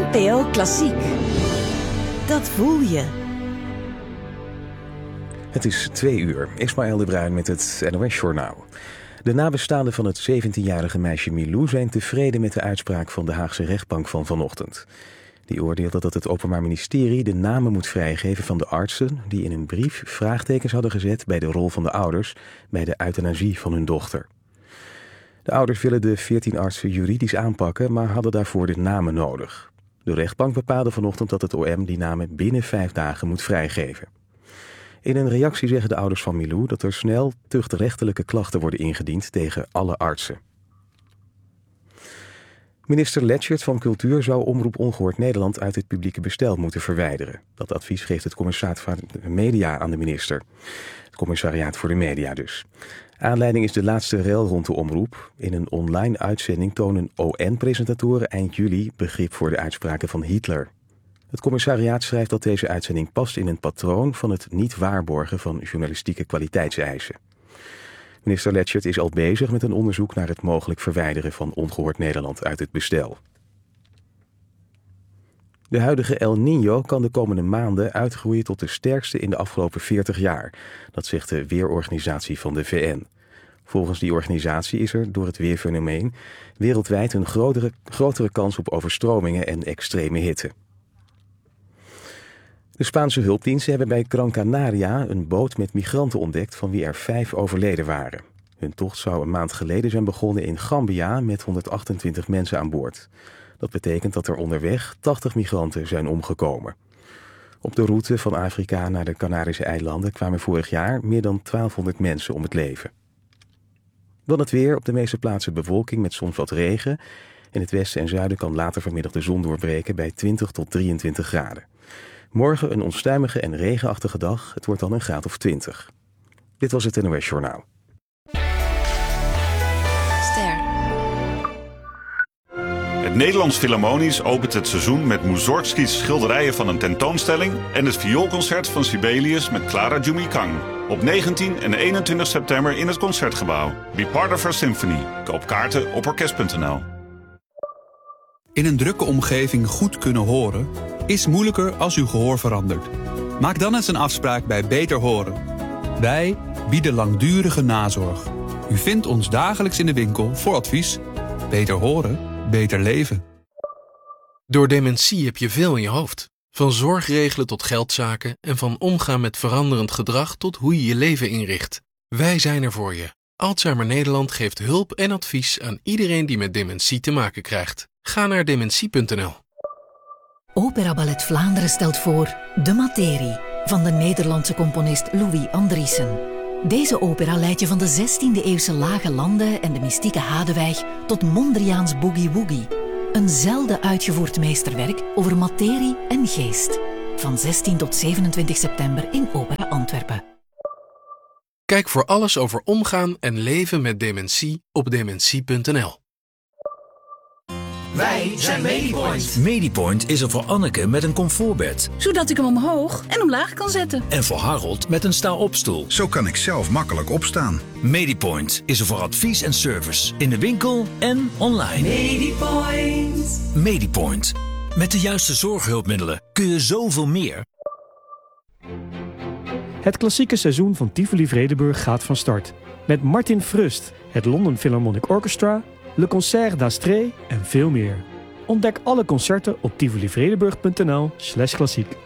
NPO Klassiek. Dat voel je. Het is 2:00. Ismaël de Bruin met het NOS-journaal. De nabestaanden van het 17-jarige meisje Milou zijn tevreden met de uitspraak van de Haagse rechtbank van vanochtend. Die oordeelde dat het Openbaar Ministerie de namen moet vrijgeven van de artsen die in een brief vraagtekens hadden gezet bij de rol van de ouders bij de euthanasie van hun dochter. De ouders willen de 14 artsen juridisch aanpakken, maar hadden daarvoor de namen nodig. De rechtbank bepaalde vanochtend dat het OM die namen binnen 5 dagen moet vrijgeven. In een reactie zeggen de ouders van Milou dat er snel tuchtrechtelijke klachten worden ingediend tegen alle artsen. Minister Letchert van Cultuur zou Omroep Ongehoord Nederland uit het publieke bestel moeten verwijderen. Dat advies geeft het commissariaat voor de media aan de minister. Het commissariaat voor de media dus. Aanleiding is de laatste rel rond de omroep. In een online uitzending tonen ON-presentatoren eind juli begrip voor de uitspraken van Hitler. Het commissariaat schrijft dat deze uitzending past in een patroon van het niet waarborgen van journalistieke kwaliteitseisen. Minister Letchert is al bezig met een onderzoek naar het mogelijk verwijderen van Ongehoord Nederland uit het bestel. De huidige El Niño kan de komende maanden uitgroeien tot de sterkste in de afgelopen 40 jaar. Dat zegt de weerorganisatie van de VN. Volgens die organisatie is er door het weerfenomeen wereldwijd een grotere kans op overstromingen en extreme hitte. De Spaanse hulpdiensten hebben bij Gran Canaria een boot met migranten ontdekt van wie er 5 overleden waren. Hun tocht zou een maand geleden zijn begonnen in Gambia met 128 mensen aan boord. Dat betekent dat er onderweg 80 migranten zijn omgekomen. Op de route van Afrika naar de Canarische eilanden kwamen vorig jaar meer dan 1200 mensen om het leven. Dan het weer, op de meeste plaatsen bewolking met soms wat regen. In het westen en zuiden kan later vanmiddag de zon doorbreken bij 20 tot 23 graden. Morgen een onstuimige en regenachtige dag. Het wordt dan een graad of 20. Dit was het NOS Journaal. Ster. Het Nederlands Philharmonisch opent het seizoen met Mussorgskys schilderijen van een tentoonstelling en het vioolconcert van Sibelius met Clara Jumikang. Op 19 en 21 september in het Concertgebouw. Be part of our symphony. Koop kaarten op orkest.nl. In een drukke omgeving goed kunnen horen is moeilijker als uw gehoor verandert. Maak dan eens een afspraak bij Beter Horen. Wij bieden langdurige nazorg. U vindt ons dagelijks in de winkel voor advies. Beter horen, beter leven. Door dementie heb je veel in je hoofd. Van zorgregelen tot geldzaken en van omgaan met veranderend gedrag tot hoe je je leven inricht. Wij zijn er voor je. Alzheimer Nederland geeft hulp en advies aan iedereen die met dementie te maken krijgt. Ga naar dementie.nl. Opera Ballet Vlaanderen stelt voor De Materie van de Nederlandse componist Louis Andriessen. Deze opera leidt je van de 16e-eeuwse lage landen en de mystieke Hadewijk tot Mondriaans Boogie Woogie. Een zelden uitgevoerd meesterwerk over materie en geest. Van 16 tot 27 september in Opera Antwerpen. Kijk voor alles over omgaan en leven met dementie op dementie.nl. Wij zijn Medipoint. Medipoint is er voor Anneke met een comfortbed. Zodat ik hem omhoog en omlaag kan zetten. En voor Harold met een sta-opstoel. Zo kan ik zelf makkelijk opstaan. Medipoint is er voor advies en service. In de winkel en online. Medipoint. Medipoint. Met de juiste zorghulpmiddelen kun je zoveel meer. Het klassieke seizoen van Tivoli Vredenburg gaat van start. Met Martin Frust, het London Philharmonic Orchestra, Le Concert d'Astrée en veel meer. Ontdek alle concerten op tivolivredenburg.nl/klassiek.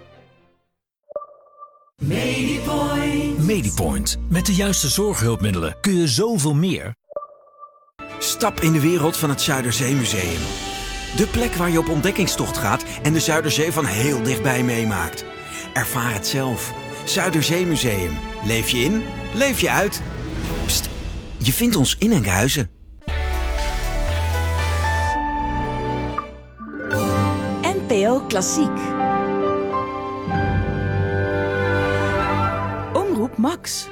Medipoint. Medipoint. Met de juiste zorghulpmiddelen kun je zoveel meer. Stap in de wereld van het Zuiderzeemuseum. De plek waar je op ontdekkingstocht gaat en de Zuiderzee van heel dichtbij meemaakt. Ervaar het zelf. Zuiderzeemuseum. Leef je in, leef je uit. Pst, je vindt ons in Enkhuizen. NPO Klassiek. Omroep Max.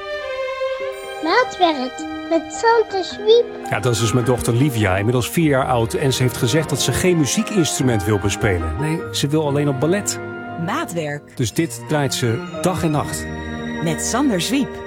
Maatwerk met Sanne Swiep. Ja, dat is dus mijn dochter Livia, inmiddels 4 jaar oud. En ze heeft gezegd dat ze geen muziekinstrument wil bespelen. Nee, ze wil alleen op ballet. Maatwerk. Dus dit draait ze dag en nacht. Met Sander Zwiep.